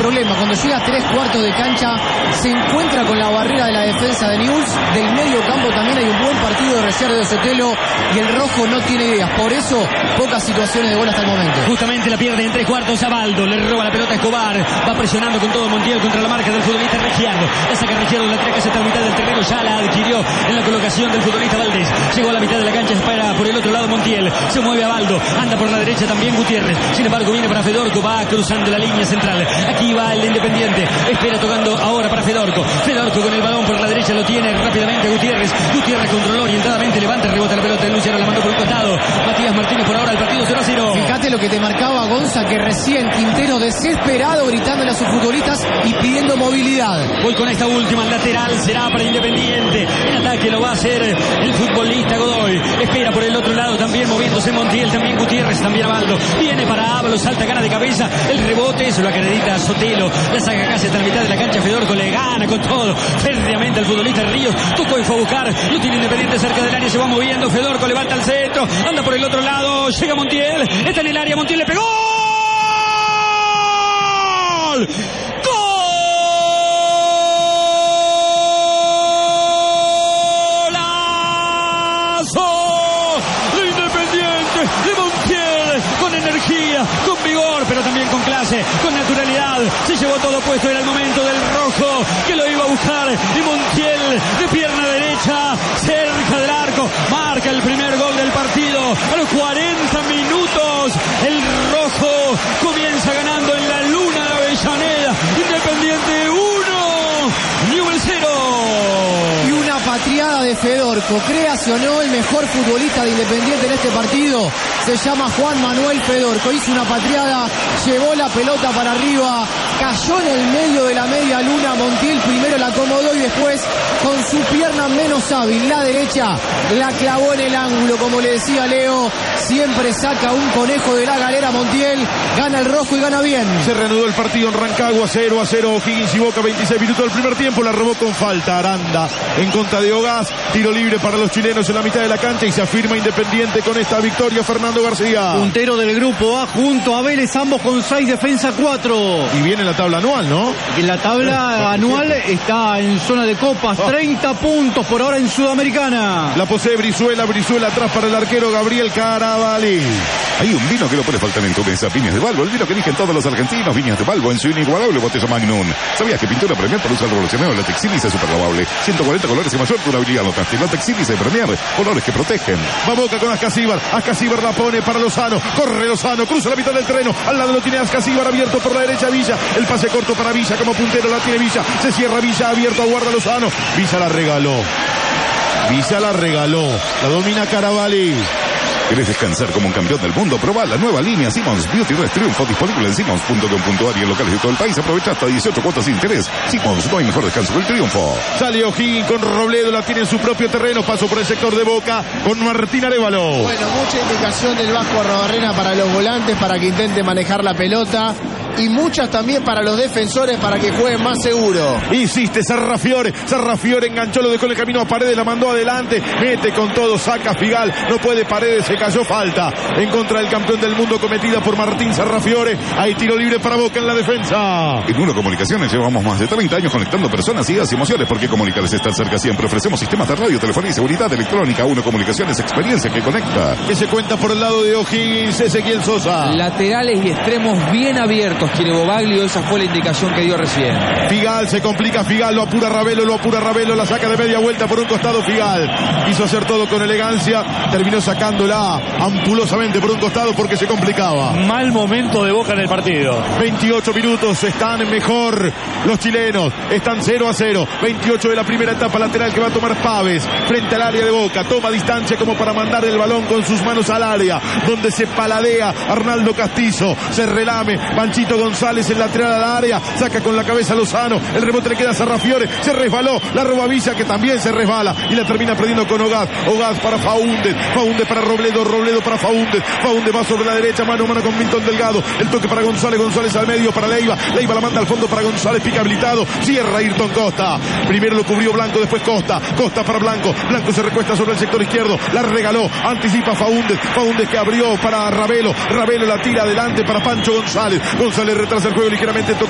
problema. Cuando llega a 3/4 de cancha, se encuentra con la barrera de la defensa de Newell's. Del medio campo también hay un buen partido de Ricciardo de Sotelo y el rojo no tiene ideas. Por eso, pocas situaciones de gol hasta el momento. Justamente la pierde en 3/4 a Baldo. Le roba la pelota a Escobar. Va presionando con todo Montiel contra la marca del futbolista Ricciardo. La saca Ricciardo, la trae que se está a mitad del terreno. Ya la adquirió en la colocación del futbolista Valdés. Llegó a la mitad de la cancha, espera por el otro lado Montiel. Se mueve a Baldo. Anda por la derecha también Gutiérrez. Sin embargo, viene para Fedorco. Va cruzando la línea central. Aquí va el de Independiente. Espera tocando ahora para Fedorco. Fedorco con el balón por la derecha lo tiene rápidamente Gutiérrez. Gutiérrez controló orientadamente. Levanta, rebota la pelota. Luciano la mandó por un costado. Matías Martínez por ahora el partido 0-0. Fíjate lo que te marcaba Gonza, que recién Quintero desesperado gritándole a sus futbolistas y pidiendo movilidad. Voy con esta última, lateral será para Independiente. En ataque lo va a hacer el futbolista Godoy. Espera por el otro lado también moviéndose Montiel, también Gutiérrez, también Abaldo. Viene para Ábalos, salta, gana de cabeza. El rebote, se lo acredita Sotelo. La saca casi hasta la mitad de la cancha. Fedorco le gana con todo férreamente al futbolista Ríos. Tocó y fue a buscar. Lo tiene Independiente cerca del área, se va moviendo. Fedorco levanta el centro, anda por el otro lado. Llega Montiel, está en el área. Montiel le pegó. ¡Gol! Con vigor, pero también con clase, con naturalidad. Se llevó todo puesto, era el momento del rojo que lo iba a buscar. Y Montiel de pierna derecha, cerca del arco, marca el primer gol del partido. A los 40 minutos, el rojo comienza ganando en la Luna de Avellaneda. Independiente 1, Newell's 0. Y una patriada de Fedorco, créase o no, el mejor futbolista de Independiente en este partido se llama Juan Manuel Fedorco. Hizo una patriada, llevó la pelota para arriba, cayó en el medio de la media luna. Montiel primero la acomodó y después con su pierna menos hábil, la derecha, la clavó en el ángulo. Como le decía Leo, siempre saca un conejo de la galera Montiel. Gana el rojo y gana bien. Se reanudó el partido en Rancagua, 0-0. O'Higgins y Boca, 26 minutos del primer tiempo. La robó con falta Aranda en contra de Ogaz. Tiro libre para los chilenos en la mitad de la cancha y se afirma Independiente con esta victoria. Fernando García, puntero del grupo A junto a Vélez, ambos con 6, defensa 4. Y viene la tabla anual, ¿no? En la tabla anual está en zona de copas, 30 puntos por ahora en Sudamericana. La posee Brizuela atrás para el arquero Gabriel Carabalí. Hay un vino que no puede faltar en tu mesa, Viñas de Balbo, el vino que eligen todos los argentinos. Viñas de Balbo en su inigualable botella Magnum. ¿Sabías que Pintura Premier produce el revolucionario látex Sílice super lavable? 140 colores y mayor durabilidad. Notaste látex Sílice Premier, colores que protegen. Va Boca con Ascasíbar la pone para Lozano, corre Lozano, cruza la mitad del terreno, al lado lo tiene Ascasíbar, abierto por la derecha Villa, el pase corto para Villa como puntero, la tiene Villa, se cierra Villa, abierto, aguarda Lozano, Villa la regaló, la domina Carabalí. ¿Querés descansar como un campeón del mundo? Probá la nueva línea Simmons Beauty Rest Triunfo, disponible en simmons.com.ar y en locales de todo el país. Aprovecha hasta 18 cuotas sin interés. Simmons, no hay mejor descanso que el triunfo. Sale O'Higgins con Robledo, la tiene en su propio terreno, paso por el sector de Boca con Martín Arévalo. Bueno, mucha indicación del Vasco Arrobarrena para los volantes, para que intente manejar la pelota. Y muchas también para los defensores para que jueguen más seguro. Insiste Sarrafiore enganchó, lo dejó en el camino a Paredes, la mandó adelante, mete con todo, saca Figal, no puede Paredes, se cayó, falta en contra del campeón del mundo cometida por Martín Sarrafiore. Hay tiro libre para Boca en la defensa. En Uno Comunicaciones llevamos más de 30 años conectando personas, ideas y emociones, porque comunicarles estar cerca siempre. Ofrecemos sistemas de radio, telefonía y seguridad electrónica. Uno Comunicaciones, experiencia que conecta. Que se cuenta por el lado de O'Higgins, Ezequiel Sosa. Laterales y extremos bien abiertos quiere Bobaglio, esa fue la indicación que dio recién. Figal se complica, Figal lo apura Ravelo, la saca de media vuelta por un costado Figal. Quiso hacer todo con elegancia, terminó sacándola ampulosamente por un costado porque se complicaba. Mal momento de Boca en el partido. 28 minutos, están mejor los chilenos, están 0-0. 28 de la primera etapa, lateral que va a tomar Paves frente al área de Boca, toma distancia como para mandar el balón con sus manos al área, donde se paladea Arnaldo Castillo, se relame Panchito González, el lateral al área, saca con la cabeza Lozano, el rebote le queda a Sarrafiore, se resbaló, la roba Villa que también se resbala y la termina perdiendo con Ogaz para Faúndez para Robledo para Faúndez va sobre la derecha, mano a mano con Milton Delgado, el toque para González al medio para Leiva la manda al fondo para González, pica habilitado, cierra Ayrton Costa, primero lo cubrió Blanco, después Costa para Blanco se recuesta sobre el sector izquierdo, la regaló, anticipa Faúndez que abrió para Ravelo la tira adelante para Pancho González retrasa el juego ligeramente, toca